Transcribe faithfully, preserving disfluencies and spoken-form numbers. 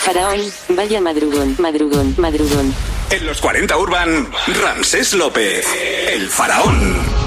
faraón, vaya madrugón, madrugón, madrugón. En los cuarenta Urban, Ramsés López, el faraón.